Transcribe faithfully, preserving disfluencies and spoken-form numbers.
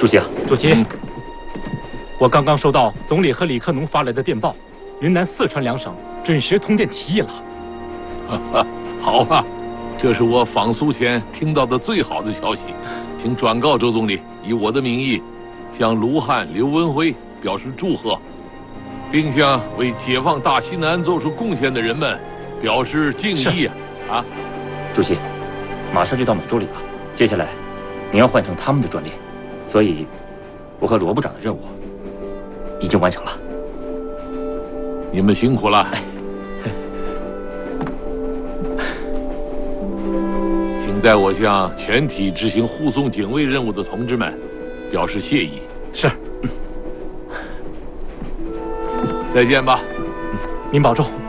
主席啊， 主席，嗯、我刚刚收到总理和李克农发来的电报，云南、四川两省准时通电起义了。 哈哈，好啊，这是我访苏前听到的最好的消息，请转告周总理，以我的名义，向卢汉、刘文辉表示祝贺，并向为解放大西南做出贡献的人们表示敬意啊！啊， 主席，马上就到满洲里了，接下来您要换成他们的专列。 所以，我和罗部长的任务已经完成了。 你们辛苦了，请代我向全体执行护送警卫任务的同志们表示谢意。 是， 再见吧， 您保重。